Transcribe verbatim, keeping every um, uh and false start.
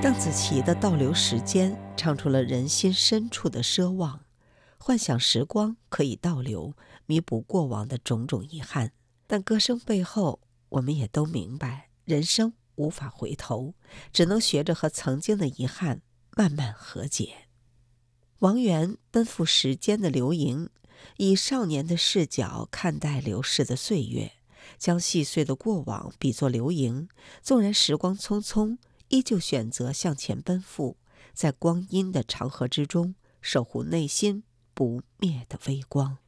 邓紫棋的《倒流时间》唱出了人心深处的奢望，幻想时光可以倒流，弥补过往的种种遗憾。但歌声背后，我们也都明白，人生无法回头，只能学着和曾经的遗憾慢慢和解。王源奔赴时间的流萤，以少年的视角看待流逝的岁月，将细碎的过往比作流萤，纵然时光匆匆，依旧选择向前奔赴，在光阴的长河之中守护内心不灭的微光。